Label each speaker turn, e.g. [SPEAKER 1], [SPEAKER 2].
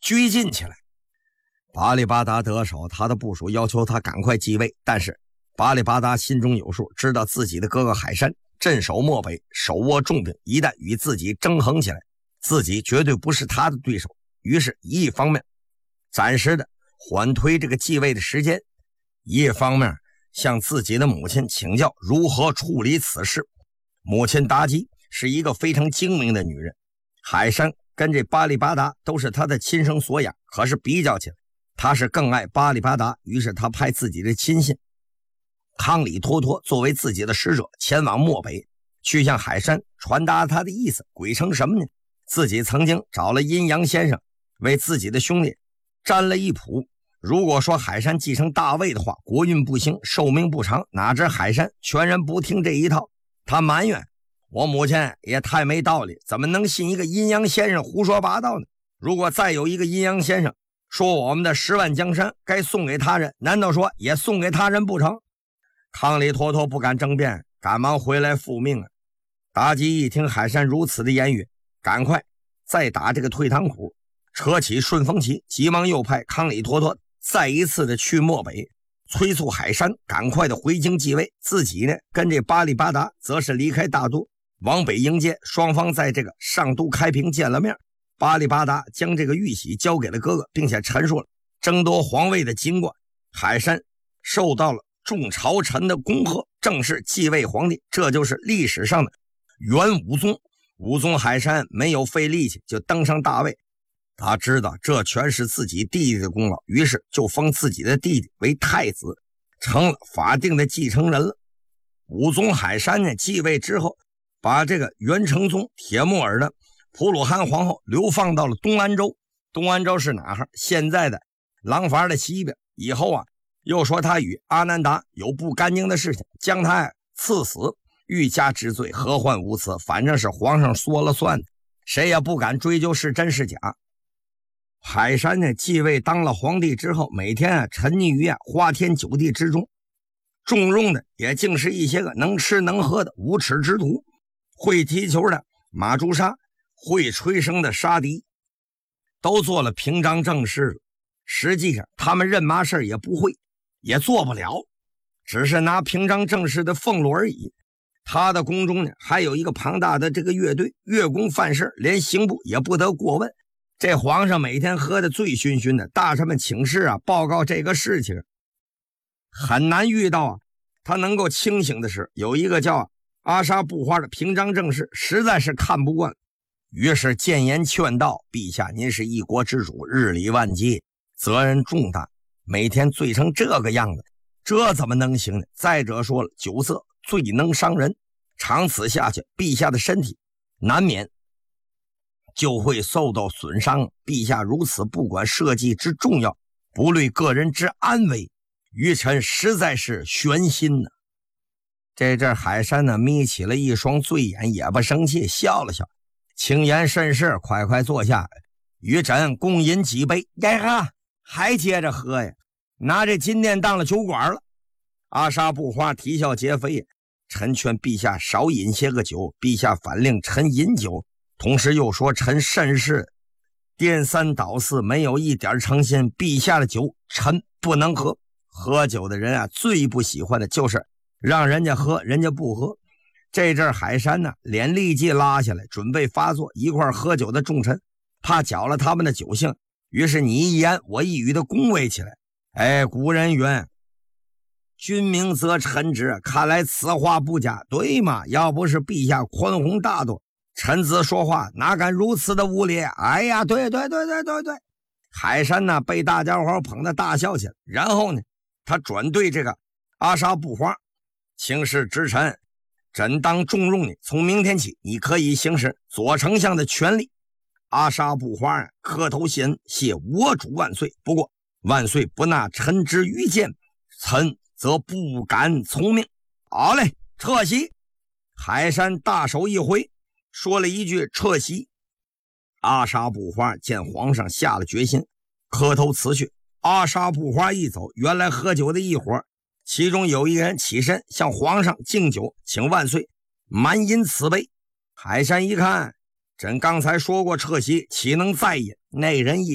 [SPEAKER 1] 拘禁起来。巴里巴达得手，他的部属要求他赶快继位，但是巴里巴达心中有数，知道自己的哥哥海山镇守漠北，手握重兵，一旦与自己争衡起来，自己绝对不是他的对手。于是一方面暂时的缓推这个继位的时间，一方面向自己的母亲请教如何处理此事。母亲妲己是一个非常精明的女人，海山跟这巴里巴达都是他的亲生所养，可是比较起来他是更爱巴里巴达，于是他派自己的亲信康里托托作为自己的使者前往漠北，去向海山传达他的意思。鬼称什么呢？自己曾经找了阴阳先生为自己的兄弟占了一谱，如果说海山继承大位的话，国运不兴，寿命不长。哪知海山全然不听这一套，他埋怨我母亲也太没道理，怎么能信一个阴阳先生胡说八道呢？如果再有一个阴阳先生说我们的10万江山该送给他人，难道说也送给他人不成？康里托托不敢争辩，赶忙回来复命啊。妲己一听海山如此的言语，赶快再打这个退堂鼓，扯起顺风旗，急忙又派康里托托再一次的去漠北，催促海山赶快的回京继位。自己呢跟这巴里巴达则是离开大都往北迎接，双方在这个上都开平见了面。巴里巴达将这个玉玺交给了哥哥，并且陈述了争夺皇位的经过。海山受到了众朝臣的恭贺，正式继位皇帝，这就是历史上的元武宗。武宗海山没有费力气就登上大位，他知道这全是自己弟弟的功劳，于是就封自己的弟弟为太子，成了法定的继承人了。武宗海山呢继位之后，把这个元成宗铁木儿的普鲁汗皇后流放到了东安州。东安州是哪儿？现在的廊坊的西边。以后啊，又说他与阿难达有不干净的事情，将他赐死，欲加之罪，何患无辞？反正是皇上说了算的，谁也不敢追究是真是假。海山呢继位当了皇帝之后，每天沉溺于花天酒地之中，重用的也竟是一些个能吃能喝的无耻之徒，会踢球的马朱砂，会吹笙的沙迪，都做了平章政事。实际上他们任嘛事也不会，也做不了，只是拿平章政事的俸禄而已。他的宫中呢还有一个庞大的这个乐队，乐工犯事连刑部也不得过问。这皇上每天喝得醉醺醺的，大臣们请示报告这个事情，很难遇到他能够清醒的是，有一个叫阿沙布花的平章政事，实在是看不惯，于是谏言劝道：陛下您是一国之主，日理万机，责任重大，每天醉成这个样子，这怎么能行呢？再者说了，酒色最能伤人，长此下去，陛下的身体难免就会受到损伤。陛下如此不管社稷之重要，不虑个人之安危，于臣实在是悬心呢。这阵海山呢眯起了一双醉眼，也不生气，笑了笑，轻言甚是，快快坐下，与朕共饮几杯。呀，还接着喝呀，拿这金殿当了酒馆了。阿沙布花啼笑皆非，臣劝陛下少饮些个酒，陛下反令臣饮酒，同时又说臣甚是颠三倒四，没有一点诚信，陛下的酒臣不能喝。喝酒的人最不喜欢的就是让人家喝人家不喝。这阵海山脸立即拉下来，准备发作。一块喝酒的重臣怕搅了他们的酒兴，于是你一言我一语的恭维起来。古人云君明则臣直，看来此话不假。对嘛，要不是陛下宽宏大度，臣子说话哪敢如此的无礼。哎呀，对，海山被大家伙捧得大笑起来。然后呢，他转对这个阿沙布花，请示直臣，朕当重用你，从明天起你可以行使左丞相的权利。阿沙布花磕头谢恩，谢我主万岁，不过万岁不纳臣之愚见，臣则不敢从命。好嘞，撤席。海山大手一挥，说了一句撤席。阿沙布花见皇上下了决心，磕头辞去。阿沙布花一走，原来喝酒的一伙，其中有一人起身向皇上敬酒，请万岁满饮此杯。海山一看，朕刚才说过撤席，岂能再饮？那人一